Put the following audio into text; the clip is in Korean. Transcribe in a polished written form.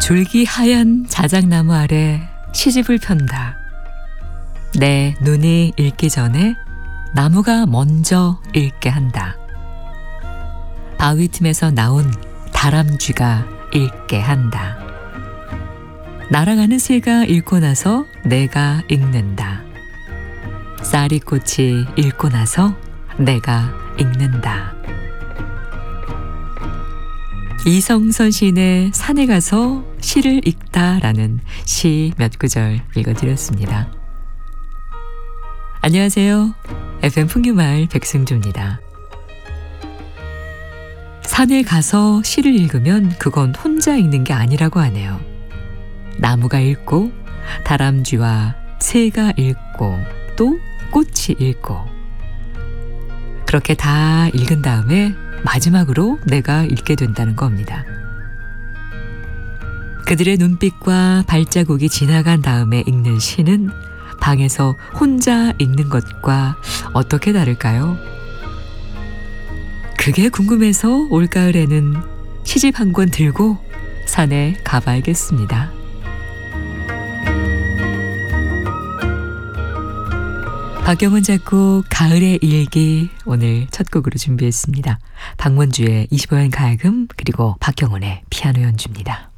졸기하얀 자작나무 아래 시집을 편다. 내 눈이 읽기 전에 나무가 먼저 읽게 한다. 바위 틈에서 나온 다람쥐가 읽게 한다. 날아가는 새가 읽고 나서 내가 읽는다. 쌀이꽃이 읽고 나서 내가 읽는다. 이성선 시인의 산에 가서 시를 읽다라는 시 몇 구절 읽어드렸습니다. 안녕하세요. FM 풍류마을 백승주입니다. 산에 가서 시를 읽으면 그건 혼자 읽는 게 아니라고 하네요. 나무가 읽고 다람쥐와 새가 읽고 또 꽃이 읽고 그렇게 다 읽은 다음에 마지막으로 내가 읽게 된다는 겁니다. 그들의 눈빛과 발자국이 지나간 다음에 읽는 시는 방에서 혼자 읽는 것과 어떻게 다를까요? 그게 궁금해서 올가을에는 시집 한 권 들고 산에 가봐야겠습니다. 박경은 작곡 가을의 일기 오늘 첫 곡으로 준비했습니다. 박문주의 25년 가야금 그리고 박경은의 피아노 연주입니다.